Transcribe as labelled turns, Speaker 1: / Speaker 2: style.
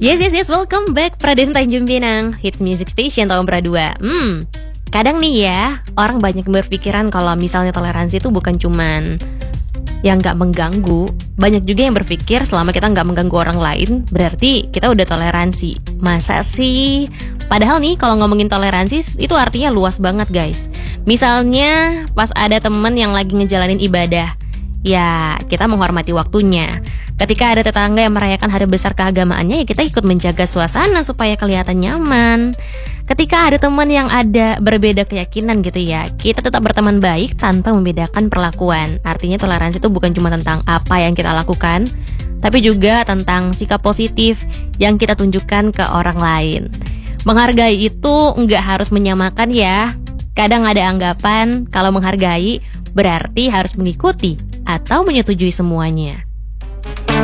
Speaker 1: Yes, welcome back Praden Tanjung Pinang Hits Music Station tahun Pra2. Kadang nih ya, orang banyak berpikiran kalau misalnya toleransi itu bukan cuman yang gak mengganggu. Banyak juga yang berpikir selama kita gak mengganggu orang lain, berarti kita udah toleransi. Masa sih? Padahal nih kalau ngomongin toleransi itu artinya luas banget guys. Misalnya pas ada temen yang lagi ngejalanin ibadah, ya kita menghormati waktunya. Ketika ada tetangga yang merayakan hari besar keagamaannya, ya kita ikut menjaga suasana supaya kelihatan nyaman. Ketika ada teman yang ada berbeda keyakinan gitu ya, kita tetap berteman baik tanpa membedakan perlakuan. Artinya toleransi itu bukan cuma tentang apa yang kita lakukan, tapi juga tentang sikap positif yang kita tunjukkan ke orang lain. Menghargai itu nggak harus menyamakan ya. Kadang ada anggapan kalau menghargai berarti harus mengikuti atau menyetujui semuanya.